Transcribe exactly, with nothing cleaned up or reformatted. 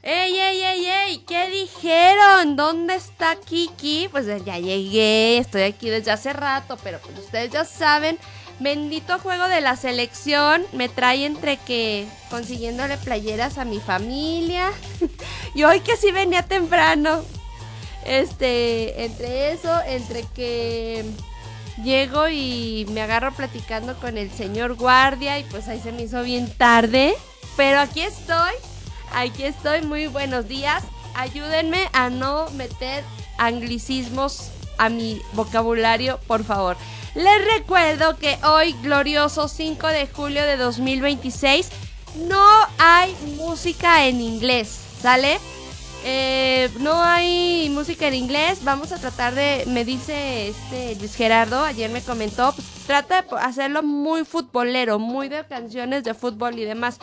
¡Ey, ey, ey, ey! ¿Qué dijeron? ¿Dónde está Kiki? Pues ya llegué, estoy aquí desde hace rato, pero pues ustedes ya saben, bendito juego de la selección me trae entre que consiguiéndole playeras a mi familia y hoy que sí venía temprano, este, entre eso, entre que llego y me agarro platicando con el señor guardia y pues ahí se me hizo bien tarde, pero aquí estoy. Aquí estoy, muy buenos días. Ayúdenme a no meter anglicismos a mi vocabulario, por favor. Les recuerdo que hoy, glorioso cinco de julio de dos mil veintiséis, no hay música en inglés, ¿sale? Eh, no hay música en inglés. Vamos a tratar de, me dice este Luis Gerardo, ayer me comentó, pues, trata de hacerlo muy futbolero, muy de canciones de fútbol y demás.